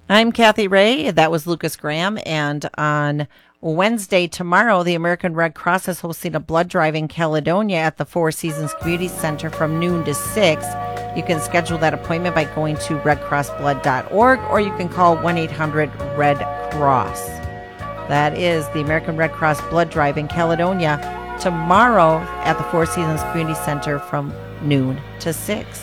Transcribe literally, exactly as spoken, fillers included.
I'm Kathy Ray. That was Lucas Graham. And on Wednesday, tomorrow, the American Red Cross is hosting a blood drive in Caledonia at the Four Seasons Community Center from noon to six. You can schedule that appointment by going to red cross blood dot org, or you can call one eight hundred red cross. That is the American Red Cross blood drive in Caledonia tomorrow at the Four Seasons Community Center from noon to six.